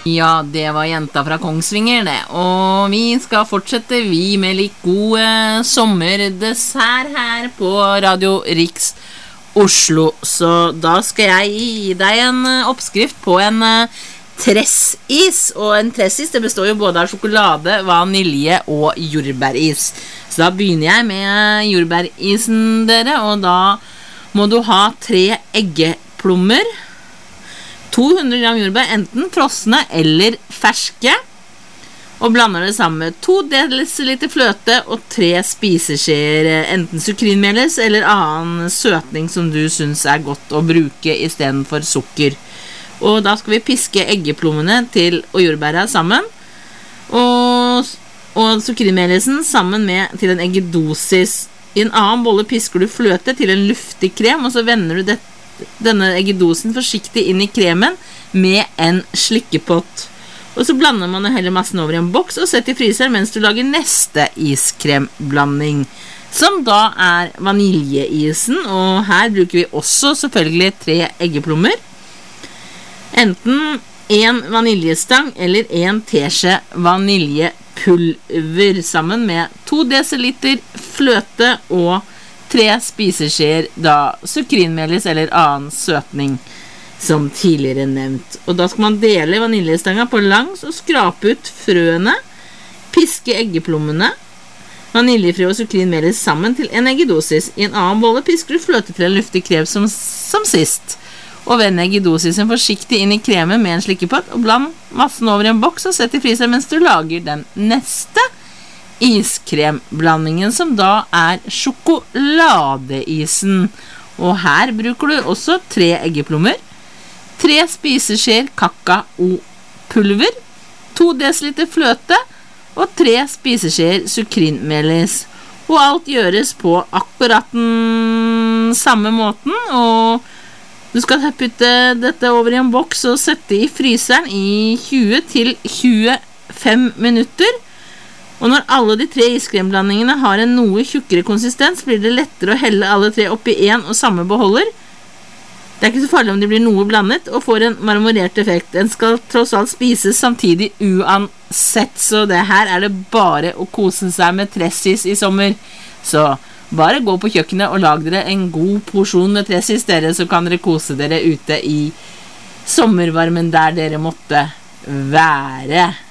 Ja, det var jenta fra Kongsvinger det. Og vi skal fortsette med litt god sommerdessert her på Radio Riks Oslo. Så da skal jeg gi deg en oppskrift på en tressis. Og en tressis det består jo både av sjokolade, vanilje og jordbæris. Så da begynner jeg med jordbærisen dere, og da må du ha 3 eggeplommer, 200 gram jordbær, enten frosne eller ferske, og blander det sammen med 2 dl fløte og 3 spiseskjeer, enten sukrinmelis eller annen søtning som du synes er godt å bruke i stedet for sukker. Og da skal vi piske eggeplommene og jordbæra sammen, og sukrinmelisen sammen til en eggedosis. I en annen bolle pisker du fløte til en luftig krem, og så vender du denne eggedosen forsiktig inn i kremen med en slikkepott. Og så blander man hele massen over i en boks og setter i fryseren mens du lager neste iskremblanding, som da er vaniljeisen. Og her bruker vi også selvfølgelig 3 eggeplommer, enten 1 vaniljestang eller 1 teskje vaniljepulver sammen med 2 dl fløte og 3 spiseskjeer sukrinmelis eller annen søtning som tidligere nevnt. Og da skal man dele vaniljestanga på langs og skrape ut frøene, piske eggeplommene, vaniljefrø og sukrinmelis sammen til en eggedosis. I en annen bolle pisker du fløte til en luftig krem som sist. Og vend eggedosisen forsiktig inn i kremen med en slikkepott, og bland massen over i en boks og sett i fryseren mens du lager den neste iskremblandingen, som da er sjokoladeisen. Og her bruker du også 3 eggeplommer, 3 spiseskjeer kakaopulver, 2 dl fløte og 3 spiseskjeer sukrinmelis. Og alt gjøres på akkurat den samme måten, og du skal putte dette over i en boks og sette i fryseren i 20 til 25 minutter. Og når alle de 3 iskremblandingene har en noe tjukkere konsistens, blir det lettere å helle alle 3 oppi en og samme beholder. Det er ikke så farlig om de blir noe blandet og får en marmorert effekt. Den skal tross alt spises samtidig uansett, så det her er det bare å kose seg med tressis i sommer. Så bare gå på kjøkkenet og lag dere en god porsjon med tressis dere, så kan dere kose dere ute i sommervarmen der dere måtte være.